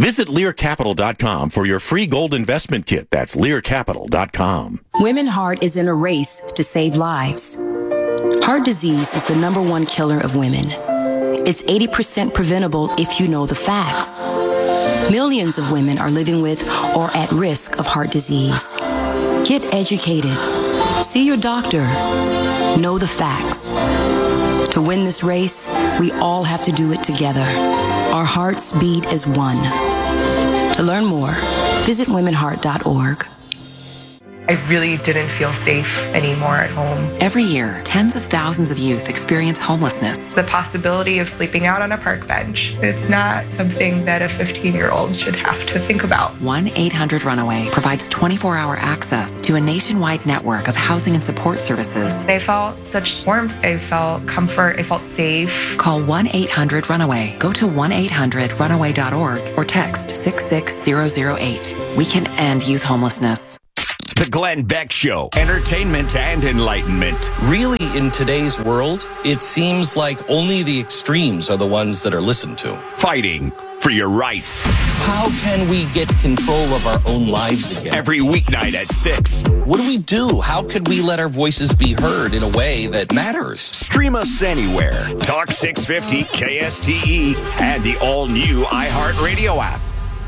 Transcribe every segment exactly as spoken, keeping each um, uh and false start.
Visit Lear Capital dot com for your free gold investment kit. That's Lear Capital dot com. Women Heart is in a race to save lives. Heart disease is the number one killer of women. It's eighty percent preventable if you know the facts. Millions of women are living with or at risk of heart disease. Get educated. See your doctor. Know the facts. To win this race, we all have to do it together. Our hearts beat as one. To learn more, visit women heart dot org. I really didn't feel safe anymore at home. Every year, tens of thousands of youth experience homelessness. The possibility of sleeping out on a park bench, it's not something that a fifteen-year-old should have to think about. one eight hundred runaway provides twenty-four hour access to a nationwide network of housing and support services. I felt such warmth. I felt comfort. I felt safe. Call one eight hundred runaway. Go to one eight hundred runaway dot org or text six six zero zero eight. We can end youth homelessness. The Glenn Beck Show, entertainment and enlightenment. Really, in today's world, it seems like only the extremes are the ones that are listened to. Fighting for your rights. How can we get control of our own lives again? Every weeknight at six. What do we do? How can we let our voices be heard in a way that matters? Stream us anywhere. Talk six fifty K S T E and the all-new iHeartRadio app.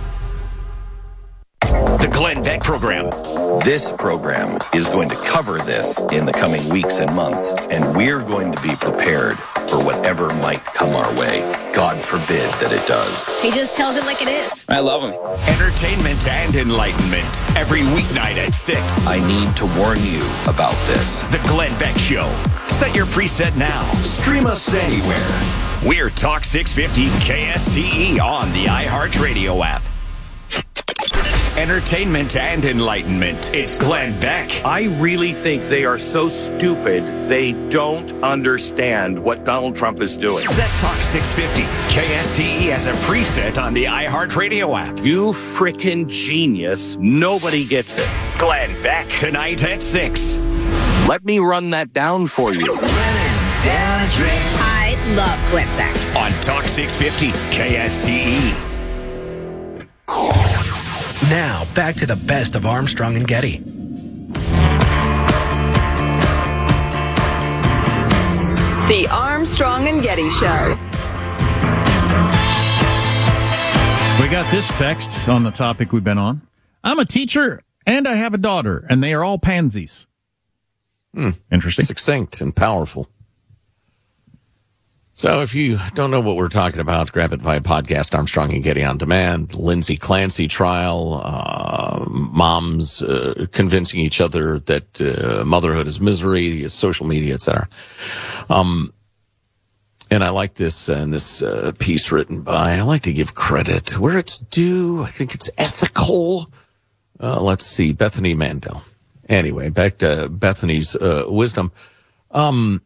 The Glenn Beck Program. This program is going to cover this in the coming weeks and months, and we're going to be prepared for whatever might come our way. God forbid that it does. He just tells it like it is. I love him. Entertainment and enlightenment. Every weeknight at six. I need to warn you about this. The Glenn Beck Show. Set your preset now. Stream us anywhere. We're Talk six fifty K S T E on the iHeartRadio app. Entertainment and enlightenment. It's Glenn Beck. I really think they are so stupid they don't understand what Donald Trump is doing. Set Talk six fifty K S T E as a preset on the iHeartRadio app. You frickin' genius. Nobody gets it. Glenn Beck. Tonight at six. Let me run that down for you. I love Glenn Beck. On Talk six fifty K S T E. Now, back to the best of Armstrong and Getty. The Armstrong and Getty Show. We got this text on the topic we've been on. I'm a teacher and I have a daughter, and they are all pansies. Hmm. Interesting. Succinct and powerful. So if you don't know what we're talking about, grab it via podcast, Armstrong and Getty On Demand, Lindsay Clancy trial, uh, moms uh, convincing each other that uh, motherhood is misery, social media, et cetera. Um, and I like this uh, in this uh, piece written by, I like to give credit where it's due. I think it's ethical. Uh, let's see, Bethany Mandel. Anyway, back to Bethany's uh, wisdom. Um,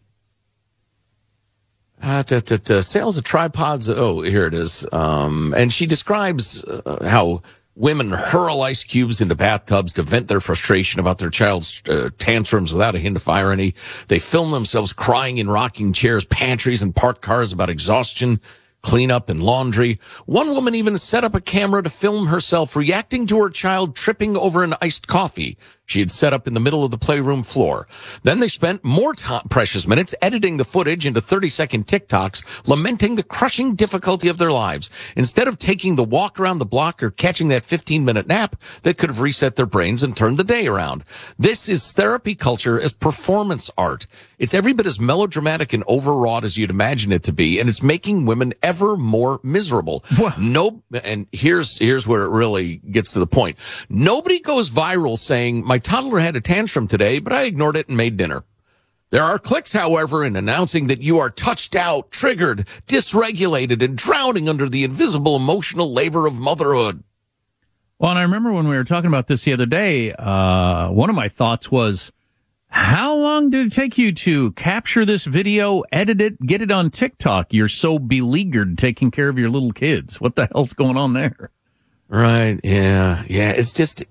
Uh, t- t- t- sales of tripods. Oh, here it is. Um, and she describes uh, how women hurl ice cubes into bathtubs to vent their frustration about their child's uh, tantrums without a hint of irony. They film themselves crying in rocking chairs, pantries, and parked cars about exhaustion, cleanup, and laundry. One woman even set up a camera to film herself reacting to her child tripping over an iced coffee she had set up in the middle of the playroom floor. Then they spent more time, precious minutes editing the footage into thirty-second TikToks, lamenting the crushing difficulty of their lives, instead of taking the walk around the block or catching that fifteen-minute nap that could have reset their brains and turned the day around. This is therapy culture as performance art. It's every bit as melodramatic and overwrought as you'd imagine it to be, and it's making women ever more miserable. No, and here's here's where it really gets to the point. Nobody goes viral saying, "My toddler had a tantrum today, but I ignored it and made dinner." There are clicks, however, in announcing that you are touched out, triggered, dysregulated, and drowning under the invisible emotional labor of motherhood. Well, and I remember when we were talking about this the other day, uh, one of my thoughts was, how long did it take you to capture this video, edit it, get it on TikTok? You're so beleaguered taking care of your little kids. What the hell's going on there? Right, yeah, yeah, it's just...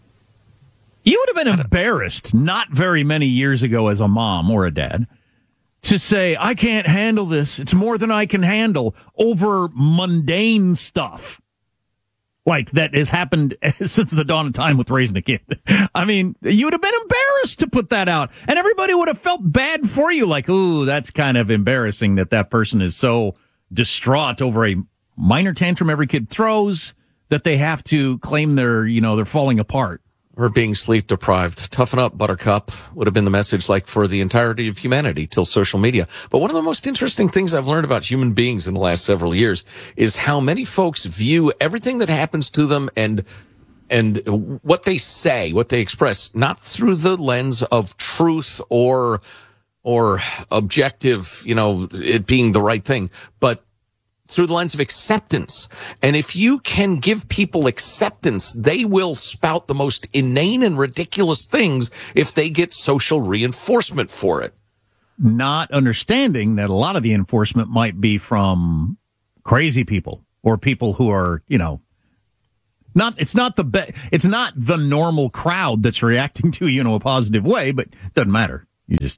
You would have been embarrassed not very many years ago as a mom or a dad to say, I can't handle this. It's more than I can handle over mundane stuff. Like that has happened since the dawn of time with raising a kid. I mean, you would have been embarrassed to put that out, and everybody would have felt bad for you. Like, ooh, that's kind of embarrassing that that person is so distraught over a minor tantrum every kid throws that they have to claim they're, you know, they're falling apart. Or being sleep deprived. Toughen up, Buttercup, would have been the message like for the entirety of humanity till social media. But one of the most interesting things I've learned about human beings in the last several years is how many folks view everything that happens to them and and what they say, what they express, not through the lens of truth or or objective, you know, it being the right thing, but through the lens of acceptance. And if you can give people acceptance, they will spout the most inane and ridiculous things if they get social reinforcement for it. Not understanding that a lot of the enforcement might be from crazy people or people who are, you know, not, it's not the be- it's not the normal crowd that's reacting to you in a positive way, but it doesn't matter. You just.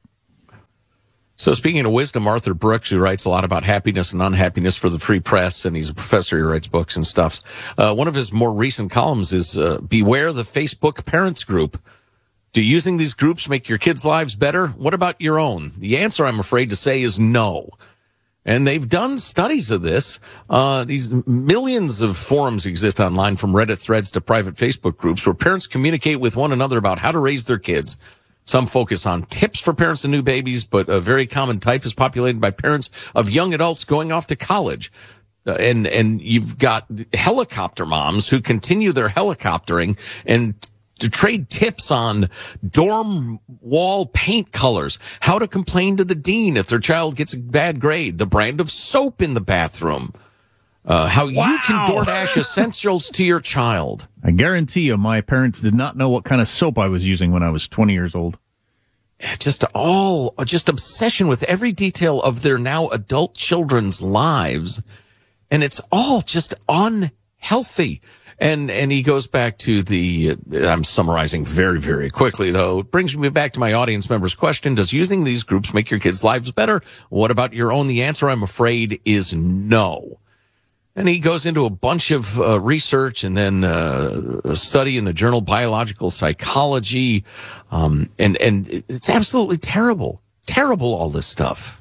So speaking of wisdom, Arthur Brooks, who writes a lot about happiness and unhappiness for the Free Press, and he's a professor who writes books and stuff. Uh, one of his more recent columns is, uh, beware the Facebook parents group. Do using these groups make your kids' lives better? What about your own? The answer, I'm afraid to say, is no. And they've done studies of this. Uh, these millions of forums exist online, from Reddit threads to private Facebook groups, where parents communicate with one another about how to raise their kids. Some focus on tips for parents and new babies, but a very common type is populated by parents of young adults going off to college. Uh, and, and you've got helicopter moms who continue their helicoptering and to trade tips on dorm wall paint colors, how to complain to the dean if their child gets a bad grade, the brand of soap in the bathroom, uh, how wow. you can DoorDash essentials to your child. I guarantee you my parents did not know what kind of soap I was using when I was twenty years old. Just all, just obsession with every detail of their now adult children's lives. And it's all just unhealthy. And, and he goes back to the, I'm summarizing very, very quickly though. It brings me back to my audience member's question. Does using these groups make your kids' lives better? What about your own? The answer, I'm afraid, is no. And he goes into a bunch of uh, research and then uh, a study in the journal Biological Psychology. Um, and, and it's absolutely terrible. Terrible, all this stuff.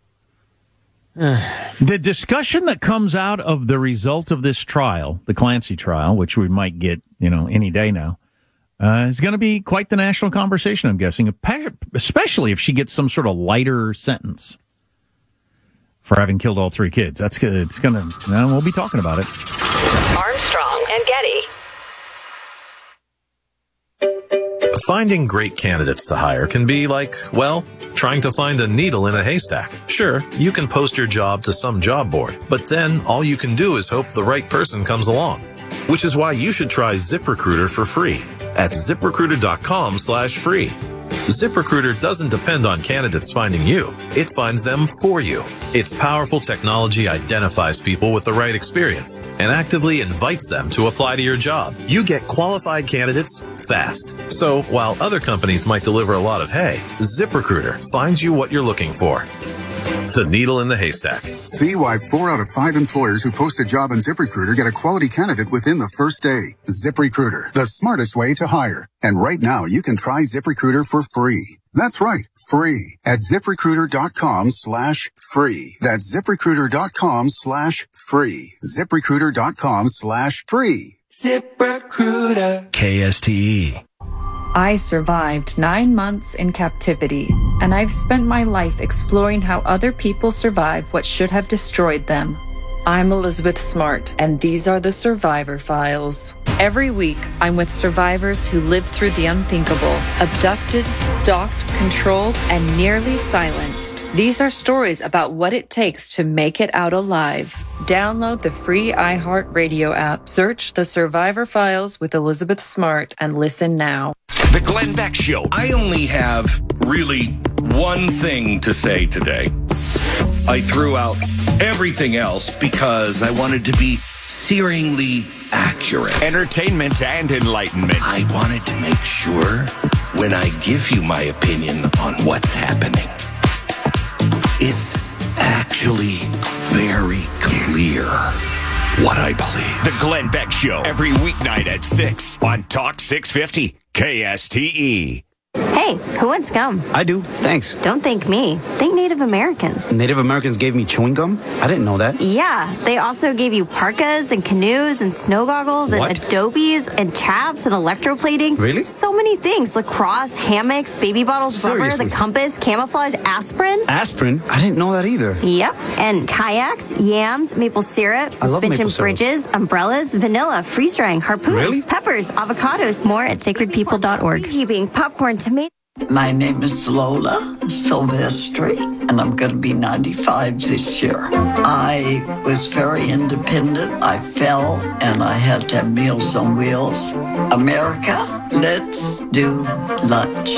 The discussion that comes out of the result of this trial, the Clancy trial, which we might get, you know, any day now, uh, is going to be quite the national conversation, I'm guessing, especially if she gets some sort of lighter sentence for having killed all three kids. That's good. It's going to, well, we'll be talking about it. Armstrong and Getty. Finding great candidates to hire can be like, well, trying to find a needle in a haystack. Sure, you can post your job to some job board, but then all you can do is hope the right person comes along. Which is why you should try ZipRecruiter for free at ZipRecruiter.com slash free. ZipRecruiter doesn't depend on candidates finding you. It finds them for you. Its powerful technology identifies people with the right experience and actively invites them to apply to your job. You get qualified candidates fast. So while other companies might deliver a lot of hay, ZipRecruiter finds you what you're looking for. The needle in the haystack. See why four out of five employers who post a job on ZipRecruiter get a quality candidate within the first day. ZipRecruiter, the smartest way to hire. And right now, you can try ZipRecruiter for free. That's right, free at ZipRecruiter.com slash free. That's ZipRecruiter.com slash free. ZipRecruiter.com slash free. ZipRecruiter. K S T E. I survived nine months in captivity, and I've spent my life exploring how other people survive what should have destroyed them. I'm Elizabeth Smart, and these are the Survivor Files. Every week, I'm with survivors who lived through the unthinkable, abducted, stalked, controlled, and nearly silenced. These are stories about what it takes to make it out alive. Download the free iHeartRadio app, search The Survivor Files with Elizabeth Smart, and listen now. The Glenn Beck Show. I only have really one thing to say today. I threw out everything else because I wanted to be searingly accurate. Entertainment and enlightenment. I wanted to make sure when I give you my opinion on what's happening, it's actually very clear what I believe. The Glenn Beck Show, every weeknight at six on Talk six fifty K S T E. Hey, who wants gum? I do, thanks. Don't thank me. Thank Native Americans. Native Americans gave me chewing gum? I didn't know that. Yeah, they also gave you parkas and canoes and snow goggles What? and adobes and chaps and electroplating. Really? So many things. Lacrosse, hammocks, baby bottles, rubber, Seriously? the compass, camouflage, aspirin. Aspirin? I didn't know that either. Yep. And kayaks, yams, maple syrup, I love suspension maple syrup. bridges, umbrellas, vanilla, freeze drying, harpoons, Really? peppers, avocados. More at sacred people dot org. Keeping popcorn, tomato. My name is Lola Silvestri, and I'm going to be ninety-five this year. I was very independent. I fell, and I had to have Meals on Wheels. America, let's do lunch.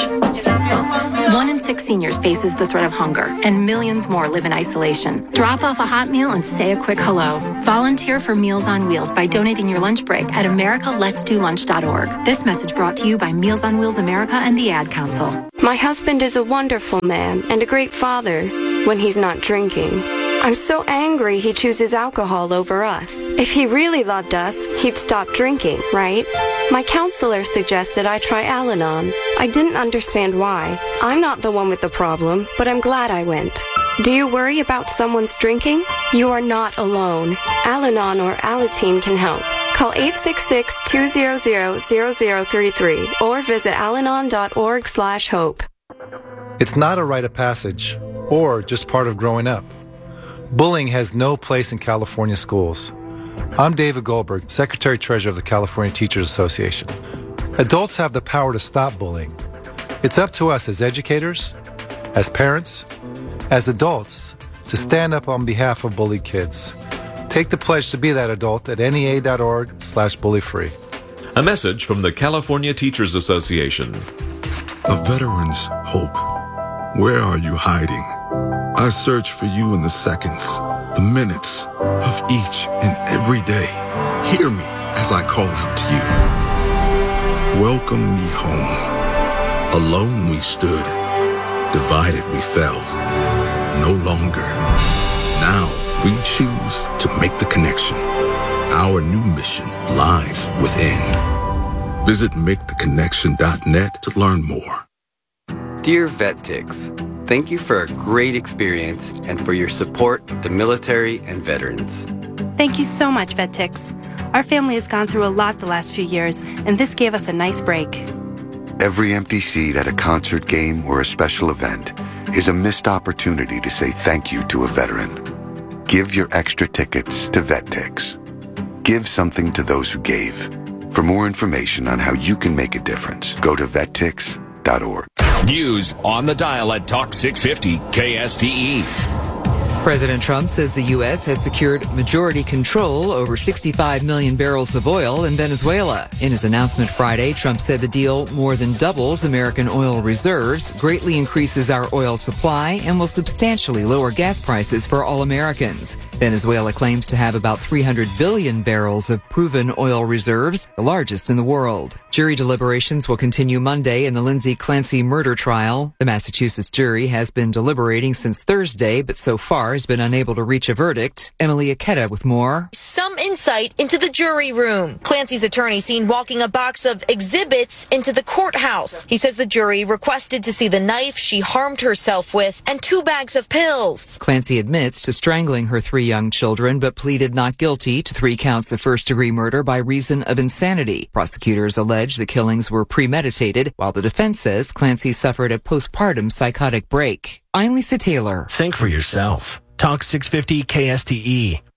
One in six seniors faces the threat of hunger, and millions more live in isolation. Drop off a hot meal and say a quick hello. Volunteer for Meals on Wheels by donating your lunch break at america lets do lunch dot org. This message brought to you by Meals on Wheels America and the Ad Council. My husband is a wonderful man and a great father when he's not drinking. I'm so angry he chooses alcohol over us. If he really loved us, he'd stop drinking, right? My counselor suggested I try Al-Anon. I didn't understand why. I'm not the one with the problem, but I'm glad I went. Do you worry about someone's drinking? You are not alone. Al-Anon or Alateen can help. Call eight six six, two zero zero, zero zero three three or visit alanon dot org slash hope. It's not a rite of passage or just part of growing up. Bullying has no place in California schools. I'm David Goldberg, Secretary-Treasurer of the California Teachers Association. Adults have the power to stop bullying. It's up to us as educators, as parents, as adults, to stand up on behalf of bullied kids. Take the pledge to be that adult at N E A dot org slash bully free. A message from the California Teachers Association. A veteran's hope. Where are you hiding? I search for you in the seconds, the minutes of each and every day. Hear me as I call out to you. Welcome me home. Alone we stood. Divided we fell. No longer. Now we choose to make the connection. Our new mission lies within. Visit make the connection dot net to learn more. Dear VetTix, thank you for a great experience and for your support of the military and veterans. Thank you so much, VetTix. Our family has gone through a lot the last few years, and this gave us a nice break. Every empty seat at a concert, game, or a special event is a missed opportunity to say thank you to a veteran. Give your extra tickets to VetTix. Give something to those who gave. For more information on how you can make a difference, go to vet tix dot org. News on the dial at Talk six fifty K S T E. President Trump says the U S has secured majority control over sixty-five million barrels of oil in Venezuela. In his announcement Friday, Trump said the deal more than doubles American oil reserves, greatly increases our oil supply, and will substantially lower gas prices for all Americans. Venezuela claims to have about three hundred billion barrels of proven oil reserves, the largest in the world. Jury deliberations will continue Monday in the Lindsay Clancy murder trial. The Massachusetts jury has been deliberating since Thursday, but so far has been unable to reach a verdict. Emily Aketa with more. Some insight into the jury room. Clancy's attorney seen walking a box of exhibits into the courthouse. He says the jury requested to see the knife she harmed herself with and two bags of pills. Clancy admits to strangling her three young children, but pleaded not guilty to three counts of first-degree murder by reason of insanity. Prosecutors allege the killings were premeditated, while the defense says Clancy suffered a postpartum psychotic break. I'm Lisa Taylor. Think for yourself. Talk six fifty K S T E.